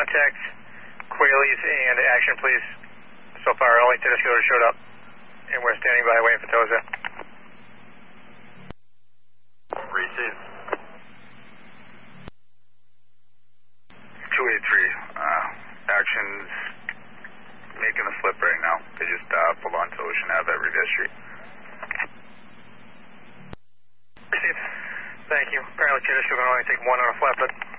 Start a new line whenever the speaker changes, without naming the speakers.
contact Quailies and action, please. So far, only Tedesco showed up, and we're standing by waiting for Toza.
Receive.
283. Action's making a slip right now. They just pulled onto Ocean Ave at Revere Street.
Receive. Thank you. Apparently, Tedesco can only take one on a flatbed.